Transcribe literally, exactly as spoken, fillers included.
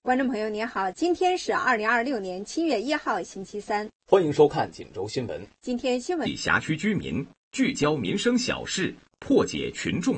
观众朋友您好，今天是二零二六年七月一号星期三， 欢迎收看锦州新闻。 今天新闻： 辖区居民聚焦民生小事，破解群众